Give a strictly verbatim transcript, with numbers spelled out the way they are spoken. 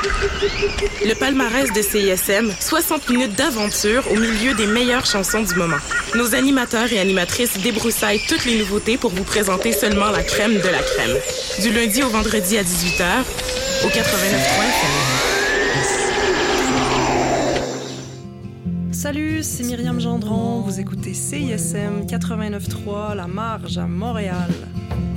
Le palmarès de C I S M, soixante minutes d'aventure au milieu des meilleures chansons du moment. Nos animateurs et animatrices débroussaillent toutes les nouveautés pour vous présenter seulement la crème de la crème. Du lundi au vendredi à dix-huit heures, au quatre-vingt-neuf point F M. Salut, c'est Myriam Gendron. Vous écoutez C I S M quatre-vingt-neuf point trois, La Marge à Montréal.